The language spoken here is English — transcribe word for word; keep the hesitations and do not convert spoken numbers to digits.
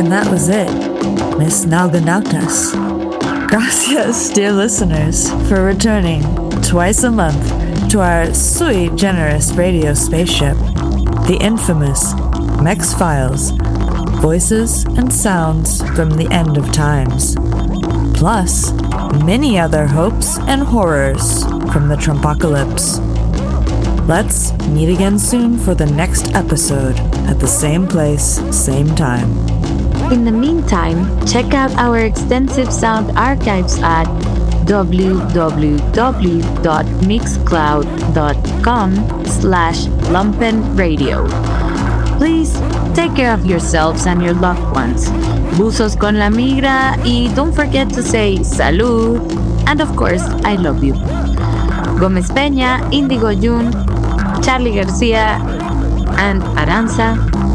And that was it, Miss Nalgonautas. Gracias, dear listeners, for returning twice a month to our sui generis radio spaceship, the infamous Mex Files, voices and sounds from the end of times, plus many other hopes and horrors from the Trumpocalypse. Let's meet again soon for the next episode at the same place, same time. In the meantime, check out our extensive sound archives at w w w dot mixcloud dot com slash lumpenradio. Please take care of yourselves and your loved ones. Buzos con la migra, y don't forget to say salud, and of course, I love you. Gomez Peña, Indigo Jun, Charlie Garcia, and Aranza